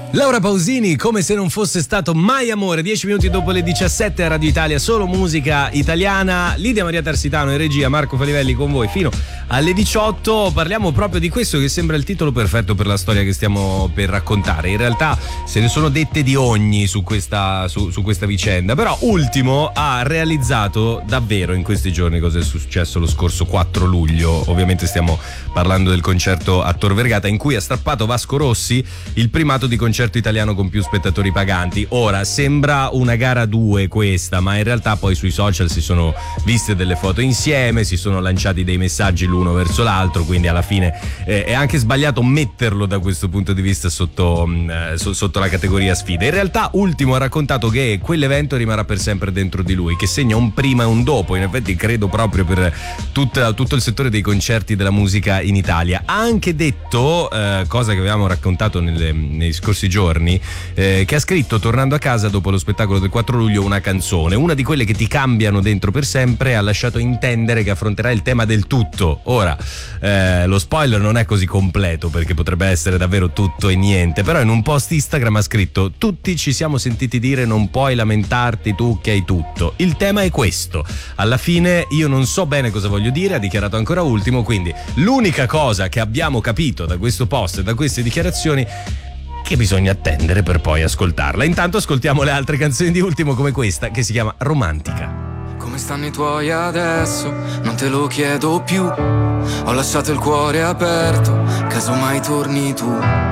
Laura Pausini, come se non fosse stato mai amore, 10 minuti dopo le 17 a Radio Italia, solo musica italiana. Lidia Maria Tarsitano in regia, Marco Falivelli con voi fino alle 18. Parliamo proprio di questo che sembra il titolo perfetto per la storia che stiamo per raccontare. In realtà se ne sono dette di ogni su questa vicenda, però Ultimo ha realizzato davvero in questi giorni cosa è successo lo scorso 4 luglio. Ovviamente stiamo parlando del concerto a Tor Vergata in cui ha strappato Vasco Rossi il primato di concerto italiano con più spettatori paganti. Ora sembra una gara a 2 questa, ma in realtà poi sui social si sono viste delle foto insieme, si sono lanciati dei messaggi l'uno verso l'altro, quindi alla fine è anche sbagliato metterlo da questo punto di vista sotto la categoria sfida. In realtà Ultimo ha raccontato che quell'evento rimarrà per sempre dentro di lui, che segna un prima e un dopo. In effetti credo proprio per tutto il settore dei concerti della musica in Italia. Ha anche detto, cosa che avevamo raccontato nei scorsi giorni, che ha scritto tornando a casa dopo lo spettacolo del 4 luglio una canzone, una di quelle che ti cambiano dentro per sempre. Ha lasciato intendere che affronterà il tema del tutto. Ora lo spoiler non è così completo perché potrebbe essere davvero tutto e niente, però in un post Instagram ha scritto: tutti ci siamo sentiti dire non puoi lamentarti tu che hai tutto, il tema è questo, alla fine io non so bene cosa voglio dire, ha dichiarato ancora Ultimo. Quindi l'unica cosa che abbiamo capito da questo post e da queste dichiarazioni che bisogna attendere per poi ascoltarla. Intanto ascoltiamo le altre canzoni di Ultimo, come questa che si chiama Romantica. Come stanno i tuoi adesso? Non te lo chiedo più. Ho lasciato il cuore aperto, casomai torni tu.